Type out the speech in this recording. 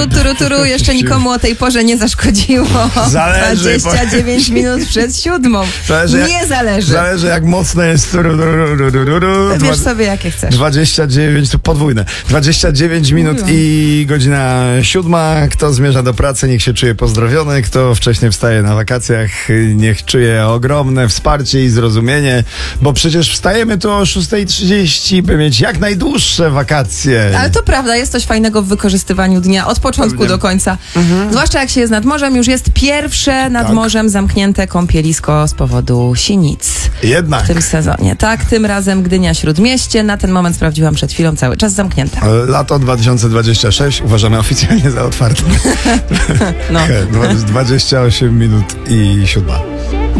turu, jeszcze nikomu o tej porze nie zaszkodziło. Zależy, 29 minut przed 7. Zależy jak mocne jest Wybierz sobie jakie chcesz. 29, to podwójne. 29 minut i godzina 7. Kto zmierza do pracy, niech się czuje pozdrowiony. Kto wcześniej wstaje na wakacjach, niech czuje ogromne wsparcie i zrozumienie, bo przecież wstajemy tu o 6:30, by mieć jak najdłuższe wakacje. Ale to prawda, jest coś fajnego w wykorzystywaniu dnia od początku do końca. Zwłaszcza jak się jest nad morzem, już jest pierwsze nad morzem zamknięte kąpielisko z powodu sinic. Jednak. W tym sezonie. Tak, tym razem Gdynia Śródmieście. Na ten moment sprawdziłam przed chwilą, cały czas zamknięte. Lato 2026 uważamy oficjalnie za otwarte. No. 28 minut i 7.